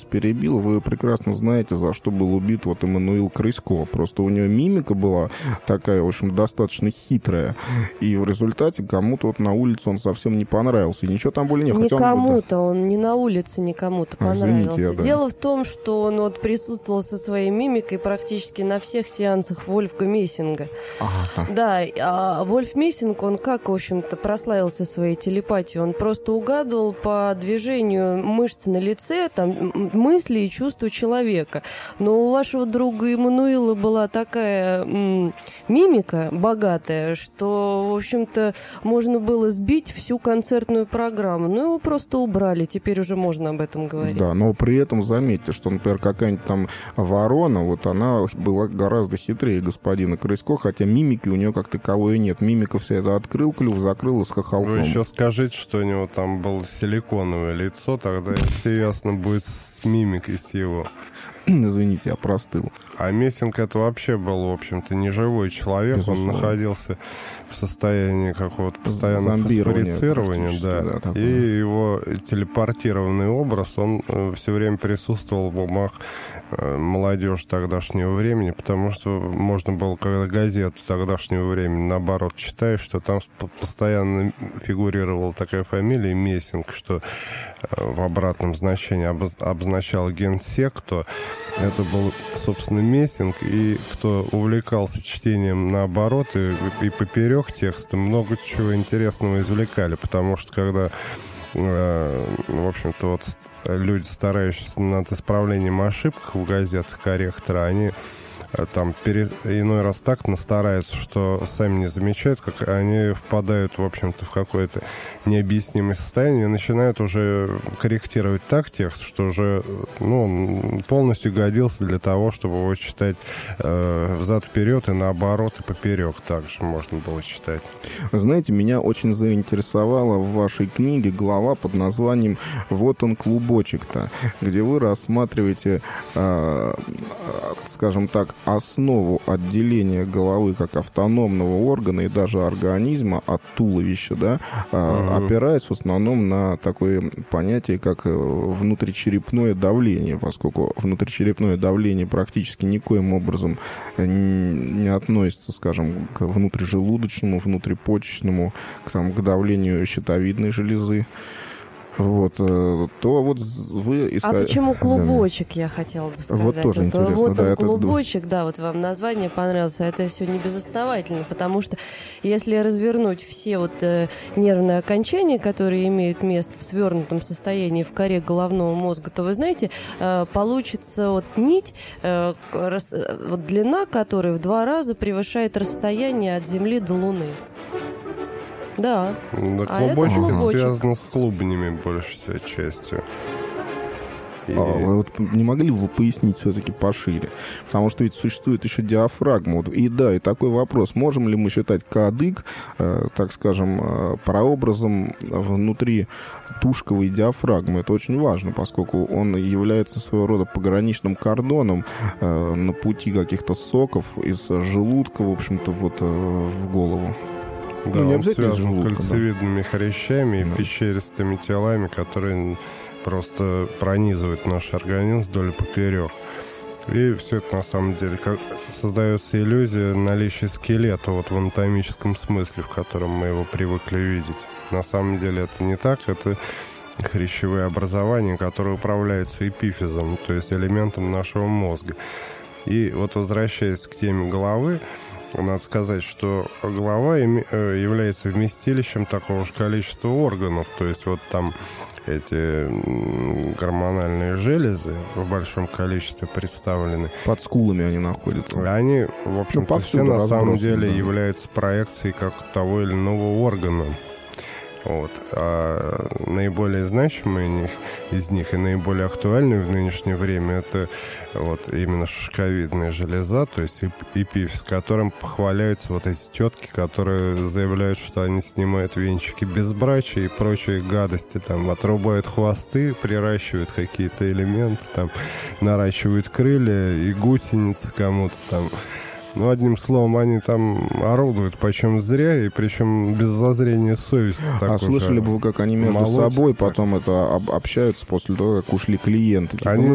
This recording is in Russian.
перебил. Вы прекрасно знаете, за что был убит вот Эммануил Крысько. Просто у него мимика была такая, в общем, достаточно хитрая. И в результате кому-то вот на улице он совсем не понравился. И ничего там более не... Не кому-то, он не на улице никому-то понравился. Извините, Дело в том, что он вот присутствовал со своей мимикой практически на всех сеансах Вольфга Мессинга. Ага. Да, а Вольф Мессинг, он как, в общем-то, прославился своей телепатией? Он просто угадывал по движению мышц на лице, там, мысли и чувства человека. Но у вашего друга Эммануила была такая мимика богатая, что, в общем-то, можно было сбить всю концертную программу. Ну, его просто убрали, теперь уже можно об этом говорить. Да, но при этом заметьте, что, например, какая-нибудь там ворона, вот она была гораздо хитрее господина Крысько, хотя мимики у нее как таковой нет. Мимика вся это открыл клюв, закрыл и с хохолком. Вы еще скажите, что у него там было силиконовое лицо, тогда все ясно будет с мимикой с его. Извините, я простыл. А Мессинг это вообще был, в общем-то, неживой человек. Безусловно. Он находился в состоянии какого-то постоянного фосфорицирования, да. И его телепортированный образ, он все время присутствовал в умах молодежи тогдашнего времени, потому что можно было, когда газету тогдашнего времени, наоборот, читаешь, что там постоянно фигурировала такая фамилия Мессинг, что в обратном значении обозначал генсек, кто это был, собственно, Мессинг, и кто увлекался чтением наоборот и поперек текста, много чего интересного извлекали, потому что когда, в общем-то, вот люди, старающиеся над исправлением ошибок в газетах корректора, они там иной раз так настараются, что сами не замечают, как они впадают, в общем-то, в какое-то необъяснимое состояние и начинают уже корректировать так текст, что уже он полностью годился для того, чтобы его читать взад-вперед и наоборот, и поперек также можно было читать. Знаете, меня очень заинтересовала в вашей книге глава под названием «Вот он, клубочек-то», где вы рассматриваете, скажем так, основу отделения головы как автономного органа и даже организма от туловища, да, опираясь в основном на такое понятие, как внутричерепное давление, поскольку внутричерепное давление практически никоим образом не относится, скажем, к внутрижелудочному, внутрипочечному, к давлению щитовидной железы. Вот, то вот вы искали... А почему клубочек, я хотела бы сказать. Вот тоже интересно. Вот да, он, клубочек, да, вот вам название понравилось, а это все не безосновательно, потому что если развернуть все вот нервные окончания, которые имеют место в свернутом состоянии в коре головного мозга, то, вы знаете, получится вот нить, вот длина которой в 2 раза превышает расстояние от Земли до Луны. Да. Клубочек связан с клубнями большей частью. Вы вот не могли бы вы пояснить все-таки пошире? Потому что ведь существует еще диафрагма. Вот, и да, и такой вопрос. Можем ли мы считать кадык, так скажем, прообразом внутри тушковой диафрагмы? Это очень важно, поскольку он является своего рода пограничным кордоном на пути каких-то соков из желудка, в общем-то, вот в голову. Да, он связан с кольцевидными хрящами и пещеристыми телами, которые просто пронизывают наш организм вдоль и поперек. И все это на самом деле создается иллюзия наличия скелета вот в анатомическом смысле, в котором мы его привыкли видеть. На самом деле это не так, это хрящевые образования, которые управляются эпифизом, то есть элементом нашего мозга. И вот возвращаясь к теме головы, надо сказать, что голова является вместилищем такого же количества органов. То есть вот там эти гормональные железы в большом количестве представлены. Под скулами они находятся. Они, в общем-то, все на самом деле являются проекцией как того или иного органа. Вот. А наиболее значимые из них и наиболее актуальные в нынешнее время это вот именно шишковидная железа, то есть эпифиз, которым похваляются вот эти тетки, которые заявляют, что они снимают венчики безбрачия и прочие гадости, там отрубают хвосты, приращивают какие-то элементы, там наращивают крылья и гусеницы кому-то там. Ну, одним словом, они там орудуют почем зря, и причем без зазрения совести. А слышали бы вы, как они между собой потом это общаются после того, как ушли клиенты? Они